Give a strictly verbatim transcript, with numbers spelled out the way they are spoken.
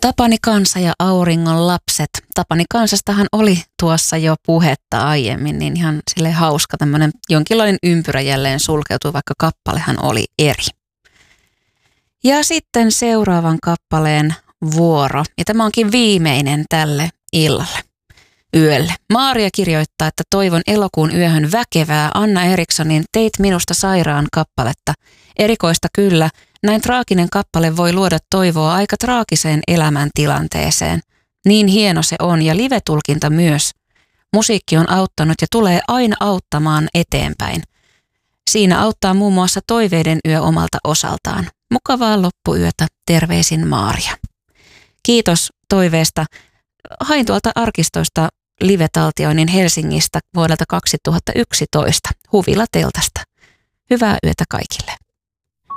Tapani kansa ja auringon lapset. Tapani kansastahan oli tuossa jo puhetta aiemmin, niin ihan sille hauska tämmöinen jonkinlainen ympyrä jälleen sulkeutui, vaikka kappalehan oli eri. Ja sitten seuraavan kappaleen vuoro, ja tämä onkin viimeinen tälle illalle, yölle. Maaria kirjoittaa, että toivon elokuun yöhön väkevää Anna Erikssonin Teit minusta sairaan kappaletta. Erikoista kyllä, näin traaginen kappale voi luoda toivoa aika traagiseen elämäntilanteeseen. Niin hieno se on ja live-tulkinta myös. Musiikki on auttanut ja tulee aina auttamaan eteenpäin. Siinä auttaa muun muassa Toiveiden yö omalta osaltaan. Mukavaa loppuyötä, terveisin Maaria. Kiitos toiveesta. Hain tuolta arkistoista live-taltioinnin Helsingistä vuodelta kaksituhattayksitoista Huvila-teltasta. Hyvää yötä kaikille.